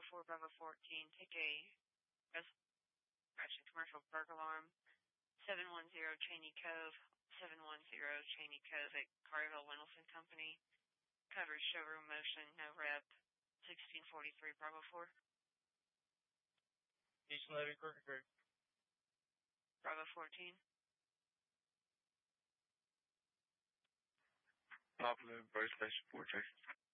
4, Bravo 14. Take a commercial burglar alarm. 710 Cheney Cove. 710 Cheney Cove at Carterville Wendelson Company. Coverage showroom motion, no rep. 1643 Bravo 4. East 11 Crooked Creek. Bravo 14. Pop 11, first station 4 Jason.